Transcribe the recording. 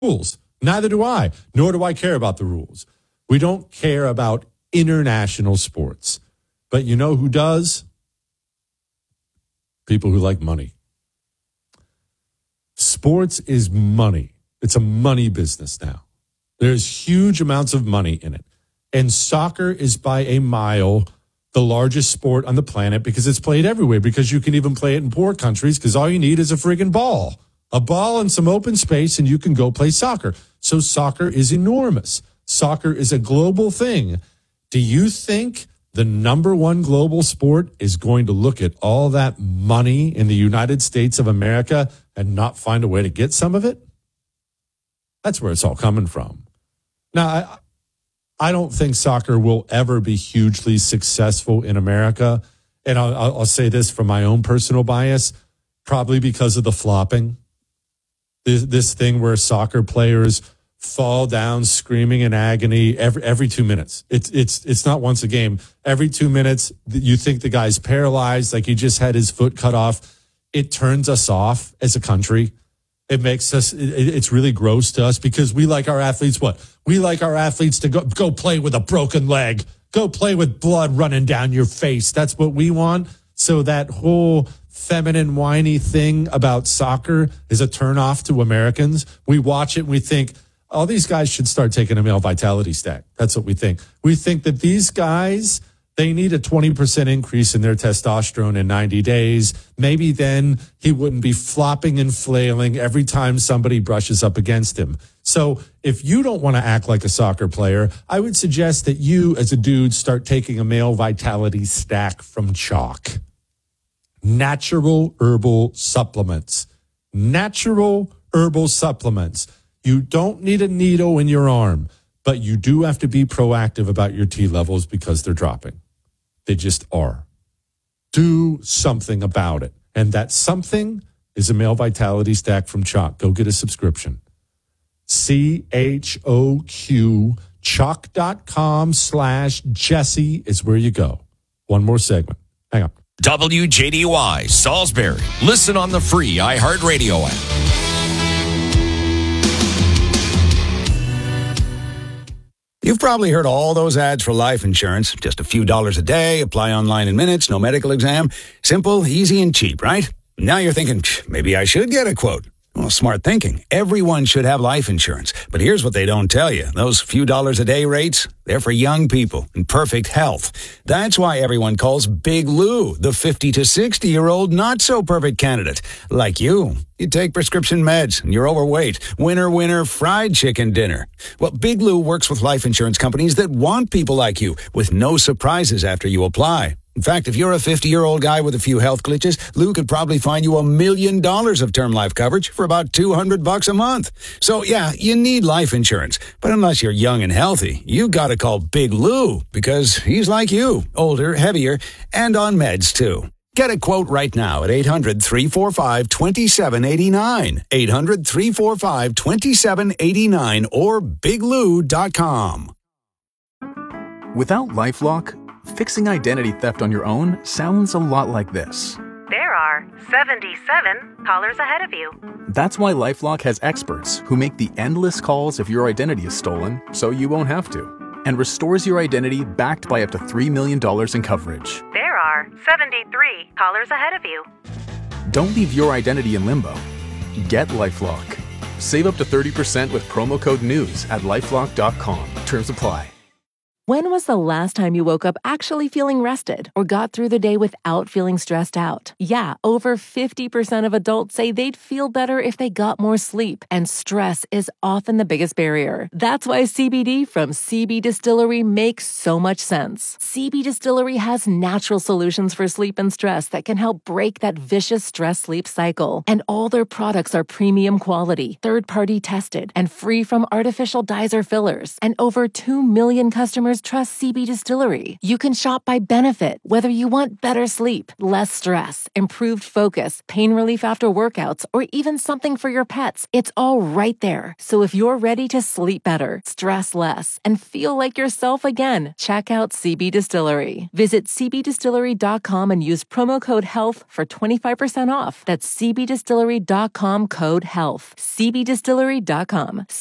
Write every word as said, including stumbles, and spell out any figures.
rules. Neither do I, nor do I care about the rules. We don't care about international sports. But you know who does? People who like money. Sports is money. It's a money business now. There's huge amounts of money in it. And soccer is by a mile the largest sport on the planet because it's played everywhere, because you can even play it in poor countries because all you need is a friggin' ball. A ball and some open space and you can go play soccer. So soccer is enormous. Soccer is a global thing. Do you think the number one global sport is going to look at all that money in the United States of America and not find a way to get some of it? That's where it's all coming from. Now, I, I don't think soccer will ever be hugely successful in America. And I'll, I'll say this from my own personal bias, probably because of the flopping. This, this thing where soccer players fall down screaming in agony every every two minutes. It's it's it's not once a game. Every two minutes, you think the guy's paralyzed, like he just had his foot cut off. It turns us off as a country. It makes us, it, it's really gross to us because we like our athletes, what? We like our athletes to go, go play with a broken leg. Go play with blood running down your face. That's what we want. So that whole feminine, whiny thing about soccer is a turnoff to Americans. We watch it and we think, all these guys should start taking a male vitality stack. That's what we think. We think that these guys, they need a twenty percent increase in their testosterone in ninety days. Maybe then he wouldn't be flopping and flailing every time somebody brushes up against him. So if you don't want to act like a soccer player, I would suggest that you as a dude start taking a male vitality stack from Chalk. Natural herbal supplements. Natural herbal supplements. You don't need a needle in your arm, but you do have to be proactive about your T levels because they're dropping. They just are. Do something about it. And that something is a male vitality stack from Chalk. Go get a subscription. C H O Q, chalk.com slash Jesse is where you go. One more segment. Hang on. W J D Y, Salisbury. Listen on the free iHeartRadio app. You've probably heard all those ads for life insurance. Just a few dollars a day, apply online in minutes, no medical exam. Simple, easy, and cheap, right? Now you're thinking, maybe I should get a quote. Well, smart thinking. Everyone should have life insurance. But here's what they don't tell you. Those few dollars a day rates, they're for young people in perfect health. That's why everyone calls Big Lou the fifty to sixty-year-old not-so-perfect candidate. Like you. You take prescription meds and you're overweight. Winner, winner, fried chicken dinner. Well, Big Lou works with life insurance companies that want people like you with no surprises after you apply. In fact, if you're a fifty-year-old guy with a few health glitches, Lou could probably find you a million dollars of term life coverage for about two hundred bucks a month. So, yeah, you need life insurance. But unless you're young and healthy, you gotta call Big Lou because he's like you, older, heavier, and on meds, too. Get a quote right now at eight hundred, three four five, two seven eight nine, eight hundred, three four five, two seven eight nine, or big lou dot com. Without LifeLock, fixing identity theft on your own sounds a lot like this. There are seventy-seven callers ahead of you. That's why LifeLock has experts who make the endless calls if your identity is stolen so you won't have to, and restores your identity backed by up to three million dollars in coverage. There are seventy-three callers ahead of you. Don't leave your identity in limbo. Get LifeLock. Save up to thirty percent with promo code NEWS at lifelock dot com. Terms apply. When was the last time you woke up actually feeling rested or got through the day without feeling stressed out? Yeah, over fifty percent of adults say they'd feel better if they got more sleep, and stress is often the biggest barrier. That's why C B D from C B Distillery makes so much sense. C B Distillery has natural solutions for sleep and stress that can help break that vicious stress-sleep cycle. And all their products are premium quality, third-party tested, and free from artificial dyes or fillers. And over two million customers customers trust C B Distillery. You can shop by benefit, whether you want better sleep, less stress, improved focus, pain relief after workouts, or even something for your pets. It's all right there. So if you're ready to sleep better, stress less, and feel like yourself again, check out C B Distillery. Visit c b distillery dot com and use promo code HEALTH for twenty-five percent off. That's c b distillery dot com code HEALTH. c b distillery dot com.